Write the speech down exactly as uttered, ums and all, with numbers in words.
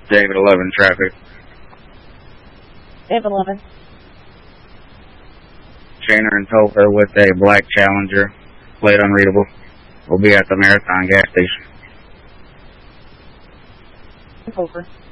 David eleven traffic. David eleven. Shaner and Topher with a black Challenger, plate unreadable. We'll be at the Marathon gas station. Topher.